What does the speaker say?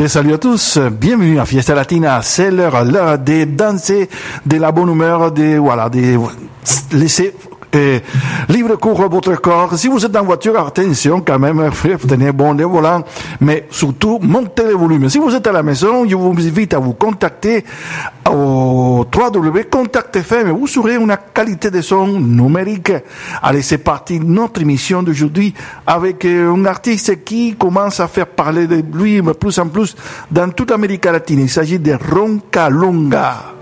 Salut à tous, bienvenue à Fiesta Latina. C'est l'heure de danser, de la bonne humeur, de laisser libre cours à votre corps. Si vous êtes en voiture, attention quand même, tenez bon les volants, mais surtout montez le volume. Si vous êtes à la maison, je vous invite à vous contacter au www.contact.fm. Vous aurez une qualité de son numérique. Allez, c'est parti, notre émission d'aujourd'hui avec un artiste qui commence à faire parler de lui de plus en plus dans toute l'Amérique latine. Il s'agit de Roncalonga.